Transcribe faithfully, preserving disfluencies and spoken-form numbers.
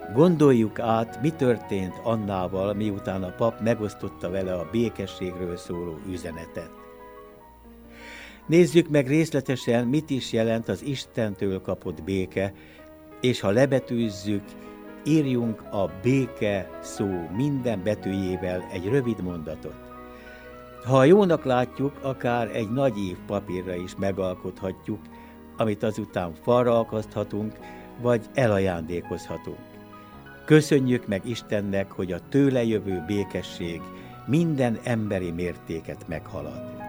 Gondoljuk át, mi történt Annával, miután a pap megosztotta vele a békességről szóló üzenetet. Nézzük meg részletesen, mit is jelent az Istentől kapott béke, és ha lebetűzzük, írjunk a béke szó minden betűjével egy rövid mondatot. Ha jónak látjuk, akár egy nagy ív papírra is megalkothatjuk, amit azután falra akaszthatunk, vagy elajándékozhatunk. Köszönjük meg Istennek, hogy a tőle jövő békesség minden emberi mértéket meghalad.